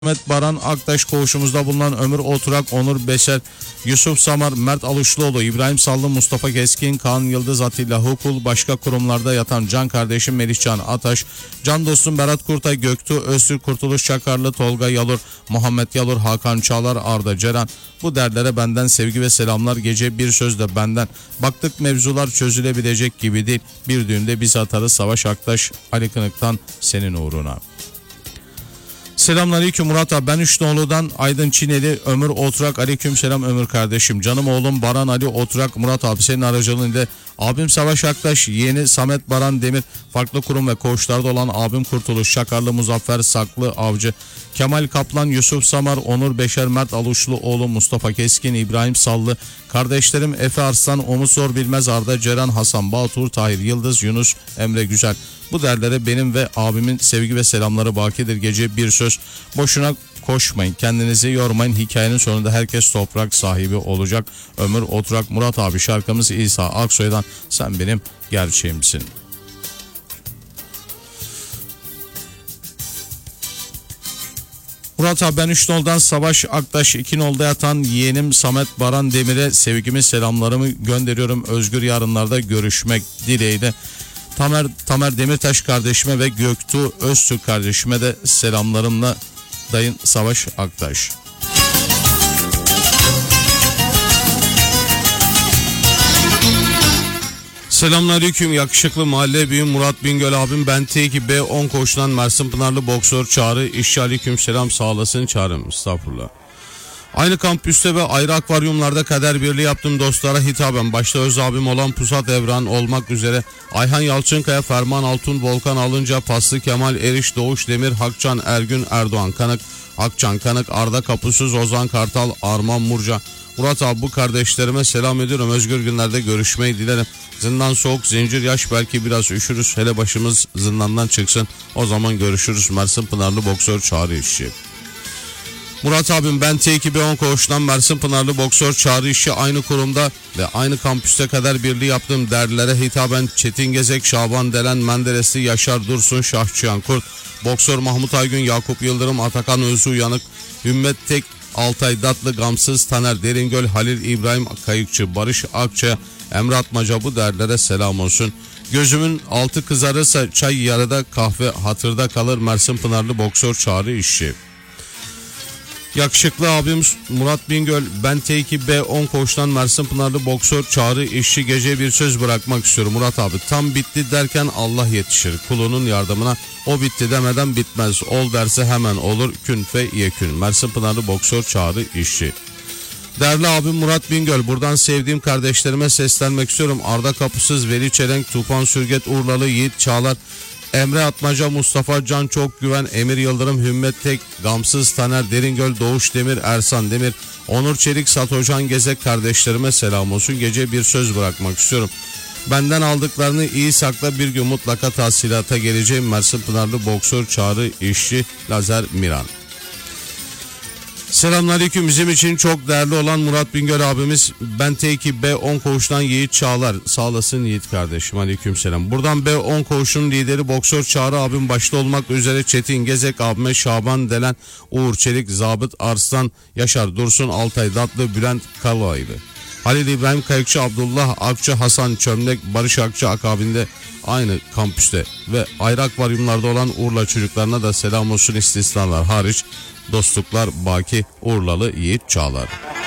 Ahmet Baran Aktaş koğuşumuzda bulunan Ömür Oturak, Onur Beşer, Yusuf Samar, Mert Alışlıoğlu, İbrahim Sallı, Mustafa Keskin, Kaan Yıldız, Atilla Hukul, başka kurumlarda yatan can kardeşim Melihcan Ataş, can dostum Berat Kurtay, Göktuğ Öztürk, Kurtuluş Çakarlı, Tolga Yalur, Muhammed Yalur, Hakan Çağlar, Arda Ceren. Bu dertlere benden sevgi ve selamlar. Gece bir sözle benden. Baktık mevzular çözülebilecek gibi değil. Bir düğünde biz atarız. Savaş Aktaş, Ali Kınık'tan senin uğruna. Selamünaleyküm Murat abi, ben Üçnoğlu'dan Aydın Çineli Ömür Oturak. Aleyküm selam Ömür kardeşim. Canım oğlum Baran Ali Oturak. Murat abi, senin aracılığıyla abim Savaş Aktaş, yeğeni Samet Baran Demir, farklı kurum ve koğuşlarda olan abim Kurtuluş Çakarlı, Muzaffer Saklı Avcı, Kemal Kaplan, Yusuf Samar, Onur Beşer, Mert Aluşluoğlu, Mustafa Keskin, İbrahim Sallı, kardeşlerim Efe Arslan, Omuz Zor Bilmez, Arda Ceren, Hasan Batur, Tahir Yıldız, Yunus Emre Güzel. Bu derlere benim ve abimin sevgi ve selamları bakidir. Gece bir söz, boşuna koşmayın, kendinizi yormayın. Hikayenin sonunda herkes toprak sahibi olacak. Ömür Oturak. Murat abi, şarkımız İsa Aksoy'dan Sen Benim Gerçeğimsin. Murat abi, ben Üçnoğlu'dan Savaş Aktaş, İkinol'da yatan yeğenim Samet Baran Demir'e sevgimi selamlarımı gönderiyorum. Özgür yarınlarda görüşmek dileğiyle. Tamer Demirtaş kardeşime ve Göktuğ Öztürk kardeşime de selamlarımla dayın Savaş Aktaş. Selamünaleyküm yakışıklı mahalle büyüğüm Murat Bingöl abim, ben T2B10 koğuşundan Mersin Pınarlı boksör Çağrı İşçi. Aleyküm selam, sağ olasın Çağrım, estağfurullah. Aynı kampüste ve ayrı akvaryumlarda kader birliği yaptığım dostlara hitaben başta öz abim olan Pusat Evran olmak üzere Ayhan Yalçınkaya, Ferman Altun, Volkan Alınca, Paslı Kemal, Eriş, Doğuş Demir, Hakcan Ergün, Erdoğan Kanık, Akcan Kanık, Arda Kapusuz, Ozan Kartal, Arman Murca. Murat abi, bu kardeşlerime selam ediyorum. Özgür günlerde görüşmeyi dilerim. Zindan soğuk, zincir yaş, belki biraz üşürüz. Hele başımız zindandan çıksın, o zaman görüşürüz. Mersin Pınarlı boksör Çağrı İşçi. Murat abim, ben T2B10 koğuşundan Mersin Pınarlı boksör Çağrı İşçi. Aynı kurumda ve aynı kampüste kader birliği yaptığım derlilere hitaben Çetin Gezek, Şaban Delen, Menderesli, Yaşar Dursun, Şahçıyan Kurt, boksör Mahmut Aygün, Yakup Yıldırım, Atakan Özü Uyanık, Ümmet Tek, Altay Datlı, Gamsız, Taner Deringöl, Halil İbrahim Kayıkçı, Barış Akça, Emre Atmaca, bu derlere selam olsun. Gözümün altı kızarırsa çay yarıda, kahve hatırda kalır. Mersin Pınarlı boksör Çağrı İşçi. Yakışıklı abimiz Murat Bingöl, ben T2B10 koğuştan Mersin Pınarlı boksör Çağrı İşçi. Gece bir söz bırakmak istiyorum Murat abi. Tam bitti derken Allah yetişir kulunun yardımına. O bitti demeden bitmez. Ol derse hemen olur. Kün fe yekün. Mersin Pınarlı boksör Çağrı İşçi. Değerli abim Murat Bingöl, buradan sevdiğim kardeşlerime seslenmek istiyorum. Arda Kapısız, Veli Çelenk, Tufan Sürget, Urlalı Yiğit Çağlar, Emre Atmaca, Mustafa Can Çok Güven, Emir Yıldırım, Hümmet Tek, Gamsız, Taner Deringöl, Doğuş Demir, Ersan Demir, Onur Çelik, Satocan Gezek kardeşlerime selam olsun. Gece bir söz bırakmak istiyorum. Benden aldıklarını iyi sakla, bir gün mutlaka tahsilata geleceğim. Mersin Pınarlı boksör Çağrı İşçi. Lazer Miran. Selamünaleyküm, bizim için çok değerli olan Murat Bingöl abimiz, ben T2B10 koğuştan Yiğit Çağlar. Sağ olasın Yiğit kardeşim, aleyküm selam. Buradan B10 koğuşun lideri boksör Çağrı abim başta olmak üzere Çetin Gezek abime, Şaban Delen, Uğur Çelik, Zabıt Arslan, Yaşar Dursun, Altay Datlı, Bülent Kalaylı, Halil İbrahim Kayıkçı, Abdullah Akçı, Hasan Çömlek, Barış Akçı akabinde aynı kampüste ve ayrı akvaryumlarda olan Urla çocuklarına da selam olsun, istisnalar hariç. Dostluklar baki. Urlalı Yiğit Çağlar.